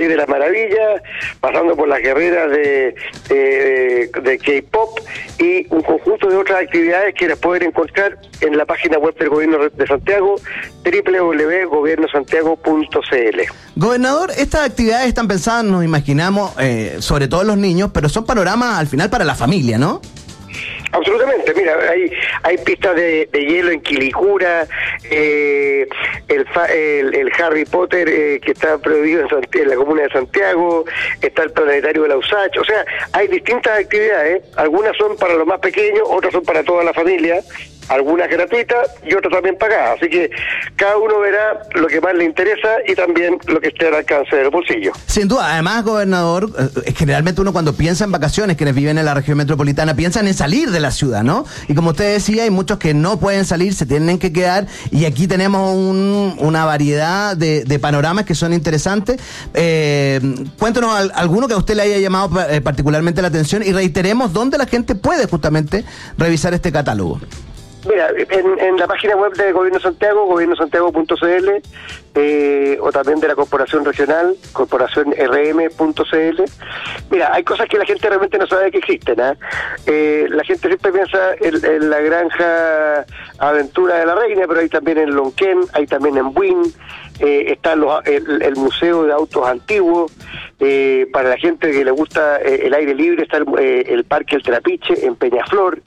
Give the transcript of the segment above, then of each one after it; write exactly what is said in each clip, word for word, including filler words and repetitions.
País de las Maravillas, pasando por las guerreras de, de, de K-pop y un conjunto de otras actividades que las pueden encontrar en la página web del Gobierno de Santiago, doble u doble u doble u punto gobierno santiago punto c l. Gobernador, estas actividades están pensadas, nos imaginamos, eh, sobre todo los niños, pero son panoramas al final para la familia, ¿no? Absolutamente, mira, hay hay pistas de, de hielo en Quilicura, eh, el, el el Harry Potter eh, que está prohibido en, Santiago, en la comuna de Santiago, está el planetario de la U S A C H, o sea, hay distintas actividades, algunas son para los más pequeños, otras son para toda la familia, algunas gratuitas y otras también pagadas, así que cada uno verá lo que más le interesa y también lo que esté al alcance del bolsillo. Sin duda, además, gobernador, eh, generalmente uno cuando piensa en vacaciones, quienes viven en la región metropolitana, piensan en salir de la ciudad, ¿no? Y como usted decía, hay muchos que no pueden salir, se tienen que quedar, y aquí tenemos un, una variedad de, de panoramas que son interesantes. Eh, cuéntenos al, alguno que a usted le haya llamado eh, particularmente la atención y reiteremos dónde la gente puede justamente revisar este catálogo. Mira, en, en la página web de Gobierno Santiago, gobierno santiago punto c l, eh, o también de la Corporación Regional, corporación r m punto c l. Mira, hay cosas que la gente realmente no sabe que existen, ¿eh? Eh, la gente siempre piensa en, en la granja Aventura de la Reina, pero hay también en Lonquén, hay también en Buin, eh, está los, el, el Museo de Autos Antiguos. Eh, para la gente que le gusta eh, el aire libre está el, eh, el Parque El Trapiche en Peñaflor,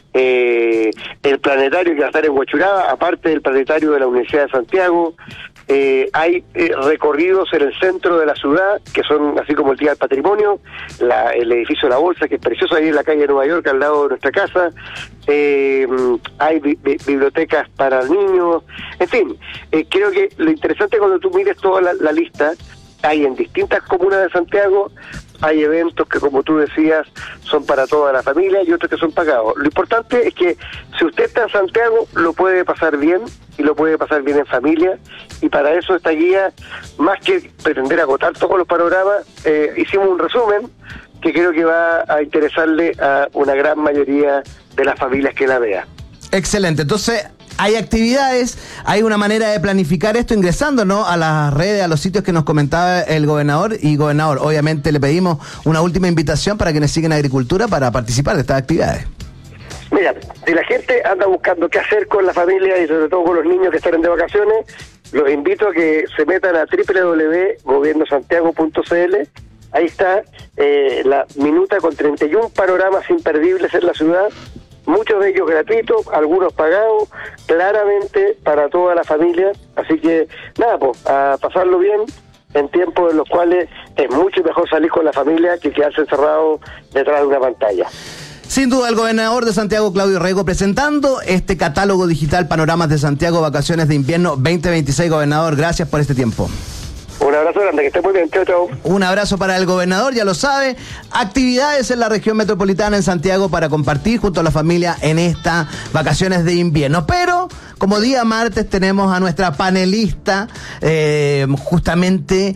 eh, el planetario que va a estar en Huachuraba, aparte del planetario de la Universidad de Santiago. Eh, hay eh, recorridos en el centro de la ciudad, que son así como el Día del Patrimonio, la, el edificio de la Bolsa, que es precioso, ahí en la calle de Nueva York, al lado de nuestra casa. Eh, hay bi- bi- bibliotecas para niños, en fin, eh, creo que lo interesante cuando tú mires toda la, la lista, hay en distintas comunas de Santiago, hay eventos que, como tú decías, son para toda la familia y otros que son pagados. Lo importante es que si usted está en Santiago, lo puede pasar bien y lo puede pasar bien en familia, y para eso esta guía, más que pretender agotar todos los panoramas, eh, hicimos un resumen que creo que va a interesarle a una gran mayoría de las familias que la vean. Excelente, entonces hay actividades, hay una manera de planificar esto ingresando, ¿no?, a las redes, a los sitios que nos comentaba el gobernador. Y gobernador, obviamente le pedimos una última invitación para quienes siguen agricultura para participar de estas actividades. Mira, si la gente anda buscando qué hacer con la familia y sobre todo con los niños que están de vacaciones, los invito a que se metan a doble u doble u doble u punto gobierno santiago punto c l. Ahí está eh, la minuta con treinta y un panoramas imperdibles en la ciudad, muchos de ellos gratuitos, algunos pagados, claramente para toda la familia. Así que nada, pues a pasarlo bien en tiempos en los cuales es mucho mejor salir con la familia que quedarse encerrado detrás de una pantalla. Sin duda, el gobernador de Santiago, Claudio Rego, presentando este catálogo digital Panoramas de Santiago, Vacaciones de Invierno veinte veintiséis. Gobernador, gracias por este tiempo. Un abrazo grande, que esté muy bien, chao, chao. Un abrazo para el gobernador, ya lo sabe. Actividades en la región metropolitana en Santiago para compartir junto a la familia en estas vacaciones de invierno. Pero, como día martes, tenemos a nuestra panelista eh, justamente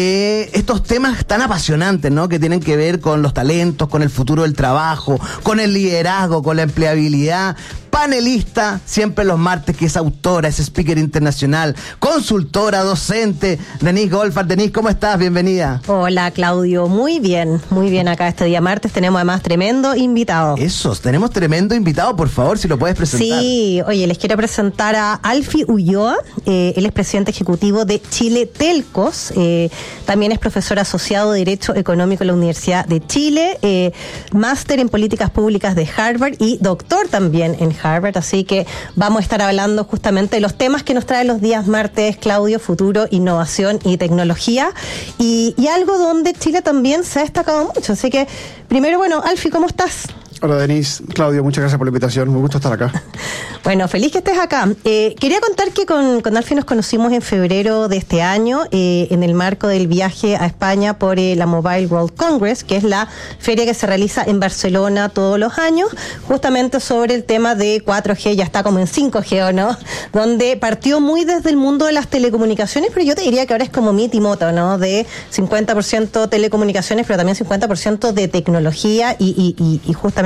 de estos temas tan apasionantes, ¿no?, que tienen que ver con los talentos, con el futuro del trabajo, con el liderazgo, con la empleabilidad. Panelista, siempre los martes, que es autora, es speaker internacional, consultora, docente, Denise Goldfarb. Denise, ¿cómo estás? Bienvenida. Hola, Claudio. Muy bien, muy bien acá este día martes. Tenemos además tremendo invitado. Eso, tenemos tremendo invitado, por favor, si lo puedes presentar. Sí, oye, les quiero presentar a Alfie Ulloa. Eh, él es presidente ejecutivo de Chile Telcos. Eh, también es profesor asociado de Derecho Económico en la Universidad de Chile, eh, máster en Políticas Públicas de Harvard y doctor también en Harvard, así que vamos a estar hablando justamente de los temas que nos traen los días martes, Claudio: futuro, innovación y tecnología, y, y algo donde Chile también se ha destacado mucho. Así que, primero, bueno, Alfie, ¿cómo estás? Hola, Denise. Claudio, muchas gracias por la invitación. Me gusta estar acá. Bueno, feliz que estés acá. Eh, quería contar que con, con Alfie nos conocimos en febrero de este año, eh, en el marco del viaje a España por eh, la Mobile World Congress, que es la feria que se realiza en Barcelona todos los años, justamente sobre el tema de cuatro G, ya está como en cinco G, ¿o no? Donde partió muy desde el mundo de las telecomunicaciones, pero yo te diría que ahora es como mit y moto, ¿no? De cincuenta por ciento telecomunicaciones, pero también cincuenta por ciento de tecnología y, y, y, y justamente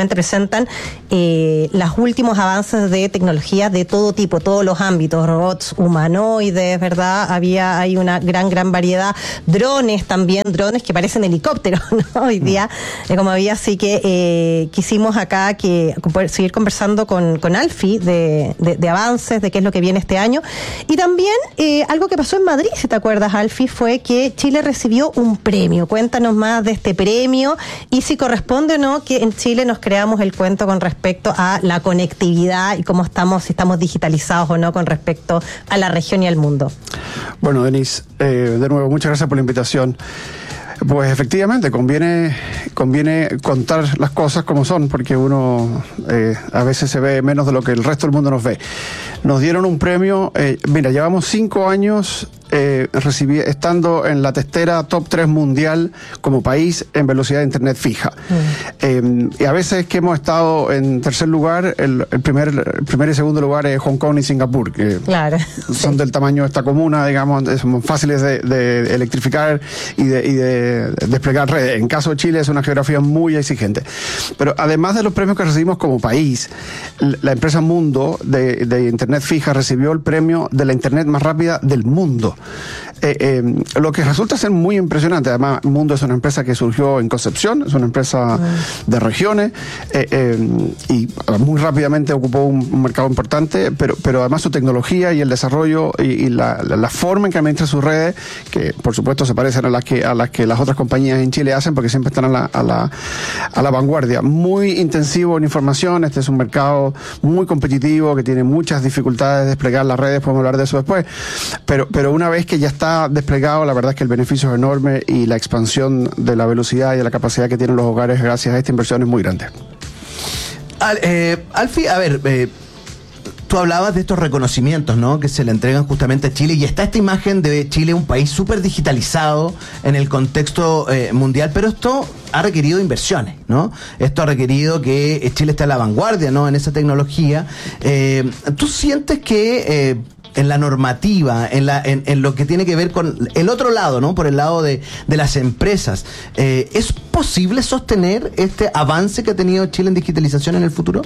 justamente presentan eh, los últimos avances de tecnología de todo tipo, todos los ámbitos, robots humanoides, ¿verdad? Había, hay una gran, gran variedad, drones también, drones que parecen helicópteros, ¿no? Hoy día, eh, como había, así que eh, quisimos acá que poder seguir conversando con, con Alfie de, de, de avances, de qué es lo que viene este año. Y también eh, algo que pasó en Madrid, si te acuerdas, Alfie, fue que Chile recibió un premio. Cuéntanos más de este premio y si corresponde o no que en Chile nos creamos el cuento con respecto a la conectividad y cómo estamos, si estamos digitalizados o no con respecto a la región y al mundo. Bueno, Denise, eh, de nuevo, muchas gracias por la invitación. Pues efectivamente, conviene conviene contar las cosas como son, porque uno eh, a veces se ve menos de lo que el resto del mundo nos ve. Nos dieron un premio, eh, mira, llevamos cinco años eh, recibí, estando en la testera top tres mundial como país en velocidad de internet fija. Mm. Eh, y a veces que hemos estado en tercer lugar, el, el, primer, el primer y segundo lugar es Hong Kong y Singapur, que claro, son sí. del tamaño de esta comuna, digamos, son fáciles de, de electrificar y de, y de desplegar redes. En caso de Chile es una geografía muy exigente. Pero además de los premios que recibimos como país, la empresa Mundo de, de internet fija recibió el premio de la internet más rápida del mundo. Eh, eh, lo que resulta ser muy impresionante. Además, Mundo es una empresa que surgió en Concepción, es una empresa mm. de regiones eh, eh, y muy rápidamente ocupó un, un mercado importante, pero, pero además su tecnología y el desarrollo y, y la, la, la forma en que administra sus redes, que por supuesto se parecen a las que, a las que las otras compañías en Chile hacen, porque siempre están a la, a la, a la vanguardia. Muy intensivo en información, este es un mercado muy competitivo que tiene muchas dificultades de desplegar las redes, podemos hablar de eso después, pero, pero una vez que ya está desplegado, la verdad es que el beneficio es enorme y la expansión de la velocidad y de la capacidad que tienen los hogares gracias a esta inversión es muy grande. Al, eh, Alfie, a ver, eh, tú hablabas de estos reconocimientos, ¿no?, que se le entregan justamente a Chile, y está esta imagen de Chile, un país súper digitalizado en el contexto eh, mundial, pero esto ha requerido inversiones, ¿no? Esto ha requerido que Chile esté a la vanguardia, ¿no?, en esa tecnología. Eh, ¿Tú sientes que eh, en la normativa, en, la, en, en lo que tiene que ver con el otro lado, ¿no?, por el lado de, de las empresas, eh, ¿es posible sostener este avance que ha tenido Chile en digitalización en el futuro?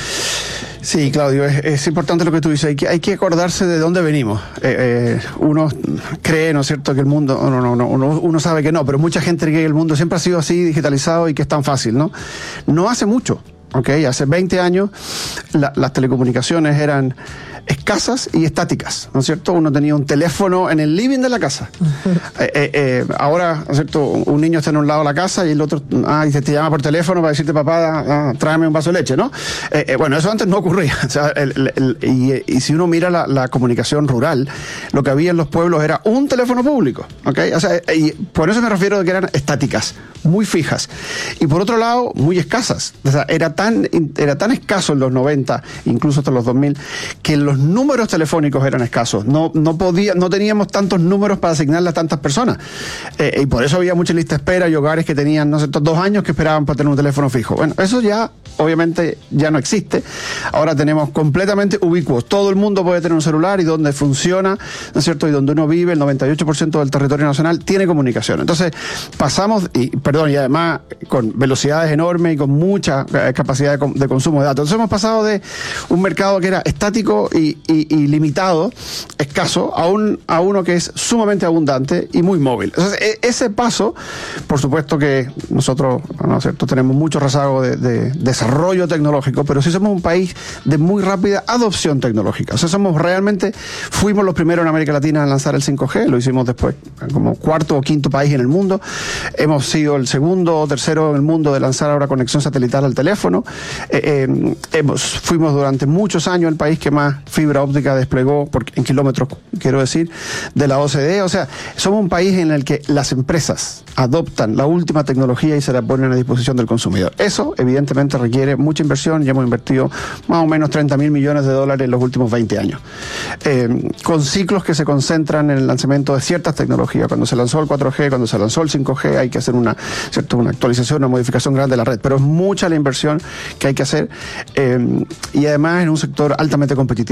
Sí, Claudio, es, es importante lo que tú dices. Hay que, hay que acordarse de dónde venimos. Eh, eh, uno cree, ¿no es cierto?, que el mundo, no, no, no, uno, uno sabe que no, pero mucha gente cree que el mundo siempre ha sido así, digitalizado y que es tan fácil, ¿no? No hace mucho, ¿ok? Hace veinte años la, las telecomunicaciones eran escasas y estáticas, ¿no es cierto? Uno tenía un teléfono en el living de la casa. eh, eh, eh, ahora, ¿no es cierto?, un niño está en un lado de la casa y el otro, ah, y te, te llama por teléfono para decirte, papá, ah, tráeme un vaso de leche, ¿no? Eh, eh, bueno, eso antes no ocurría. O sea, el, el, el, y, y si uno mira la, la comunicación rural, lo que había en los pueblos era un teléfono público, ¿ok? O sea, y por eso me refiero a que eran estáticas, muy fijas. Y por otro lado, muy escasas. O sea, era tan, era tan escaso en los noventa, incluso hasta los dos mil, que los números telefónicos eran escasos. No, no podía, no teníamos tantos números para asignarle a tantas personas. Eh, y por eso había mucha lista de espera y hogares que tenían, no sé, dos años que esperaban para tener un teléfono fijo. Bueno, eso ya, obviamente, ya no existe. Ahora tenemos completamente ubicuos. Todo el mundo puede tener un celular y donde funciona, ¿no es cierto?, y donde uno vive, el noventa y ocho por ciento del territorio nacional tiene comunicación. Entonces, pasamos, y perdón, y además con velocidades enormes y con mucha eh, capacidad de, de consumo de datos. Entonces hemos pasado de un mercado que era estático y Y, y limitado, escaso, a, un, a uno que es sumamente abundante y muy móvil. Entonces, e, ese paso, por supuesto que nosotros, ¿no es cierto?, tenemos mucho rezago de, de desarrollo tecnológico, pero sí somos un país de muy rápida adopción tecnológica. O sea, somos realmente, fuimos los primeros en América Latina en lanzar el cinco G, lo hicimos después como cuarto o quinto país en el mundo. Hemos sido el segundo o tercero en el mundo de lanzar ahora conexión satelital al teléfono. Eh, eh, hemos, fuimos durante muchos años el país que más fibra óptica desplegó por, en kilómetros, quiero decir, de la O C D E. O sea, somos un país en el que las empresas adoptan la última tecnología y se la ponen a disposición del consumidor. Eso, evidentemente, requiere mucha inversión. Ya hemos invertido más o menos treinta mil millones de dólares en los últimos veinte años. Eh, con ciclos que se concentran en el lanzamiento de ciertas tecnologías. Cuando se lanzó el cuatro G, cuando se lanzó el cinco G, hay que hacer una, ¿cierto?, una actualización, una modificación grande de la red. Pero es mucha la inversión que hay que hacer eh, y además en un sector altamente competitivo.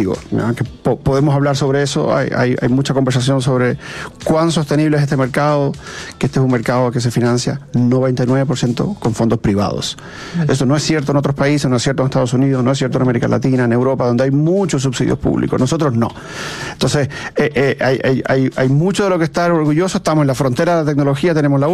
contigo, ¿no? Que po- podemos hablar sobre eso, hay, hay, hay mucha conversación sobre cuán sostenible es este mercado, que este es un mercado que se financia noventa y nueve por ciento con fondos privados. Eso no es cierto en otros países, no es cierto en Estados Unidos, no es cierto en América Latina, en Europa, donde hay muchos subsidios públicos, nosotros no. Entonces, eh, eh, hay, hay, hay, hay mucho de lo que estar orgulloso, estamos en la frontera de la tecnología, tenemos la